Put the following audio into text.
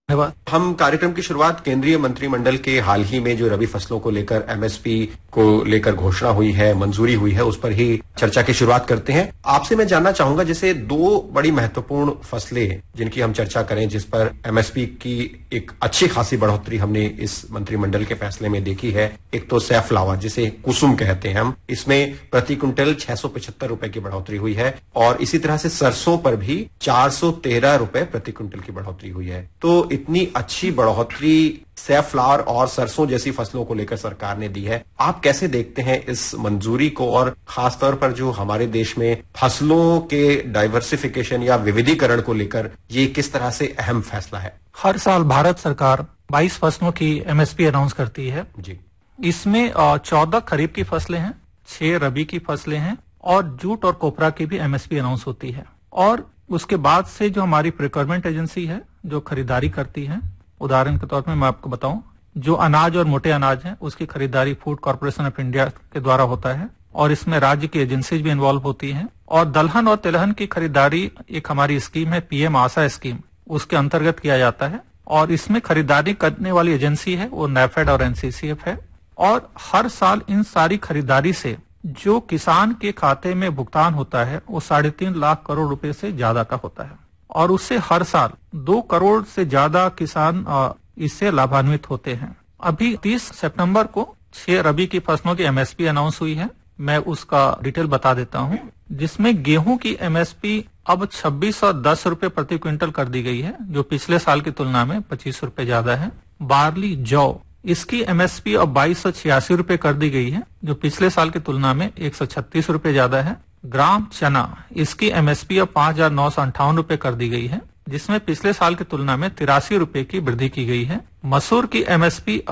धन्यवाद। हम कार्यक्रम की शुरुआत केंद्रीय मंत्रिमंडल के हाल ही में जो रबी फसलों को लेकर एमएसपी को लेकर घोषणा हुई है, मंजूरी हुई है, उस पर ही चर्चा की शुरुआत करते हैं। आपसे मैं जानना चाहूंगा, जैसे दो बड़ी महत्वपूर्ण फसलें जिनकी हम चर्चा करें, जिस पर एमएसपी की एक अच्छी खासी बढ़ोतरी हमने इस मंत्रिमंडल के फैसले में देखी है। एक तो सैफलावर, जिसे कुसुम कहते हैं हम, इसमें प्रति क्विंटल 675 रुपए की बढ़ोतरी हुई है और इसी तरह से सरसों पर भी 413 रुपए प्रति क्विंटल की बढ़ोतरी हुई है। तो इतनी अच्छी बढ़ोतरी सैफलावर और सरसों जैसी फसलों को लेकर सरकार ने दी है। आप कैसे देखते हैं इस मंजूरी को, और खासतौर पर जो हमारे देश में फसलों के डाइवर्सिफिकेशन या विविधीकरण को लेकर ये किस तरह से अहम फैसला है? हर साल भारत सरकार 22 फसलों की एमएसपी अनाउंस करती है जी। इसमें 14 खरीफ की फसलें हैं, 6 रबी की फसलें हैं और जूट और कोपरा की भी एमएसपी अनाउंस होती है। और उसके बाद से जो हमारी प्रोक्योरमेंट एजेंसी है जो खरीदारी करती है, उदाहरण के तौर पर मैं आपको बताऊं, जो अनाज और मोटे अनाज है उसकी खरीदारी फूड कॉर्पोरेशन ऑफ इंडिया के द्वारा होता है और इसमें राज्य की एजेंसीज भी इन्वॉल्व होती हैं। और दलहन और तिलहन की खरीदारी एक हमारी स्कीम है, पीएम आशा स्कीम, उसके अंतर्गत किया जाता है और इसमें खरीदारी करने वाली एजेंसी है वो नैफेड और एनसीसीएफ है। और हर साल इन सारी खरीदारी से जो किसान के खाते में भुगतान होता है वो 3.5 लाख करोड़ रुपए से ज्यादा का होता है और उससे हर साल 2 करोड़ से ज्यादा किसान इससे लाभान्वित होते हैं। अभी 30 सितंबर को 6 रबी की फसलों की एमएसपी अनाउंस हुई है। मैं उसका डिटेल बता देता हूं, जिसमें गेहूं की एमएसपी अब 2610 रुपए प्रति क्विंटल कर दी गई है, जो पिछले साल की तुलना में 25 रुपए ज्यादा है। बार्ली, जौ, इसकी एमएसपी अब 2286 रुपए कर दी गई है, जो पिछले साल की तुलना में 136 रुपए ज्यादा है। ग्राम चना, इसकी एमएसपी अब 5958 रुपए कर दी गई है, जिसमें पिछले साल की तुलना में 83 रुपए की वृद्धि की गई है। मसूर की एमएसपी